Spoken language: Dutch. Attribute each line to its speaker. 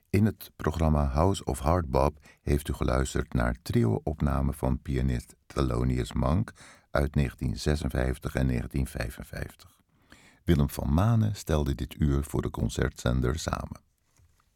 Speaker 1: In het programma House of Hardbop heeft u geluisterd naar trio-opnamen van pianist Thelonious Monk uit 1956 en 1955. Willem van Manen stelde dit uur voor de concertzender samen.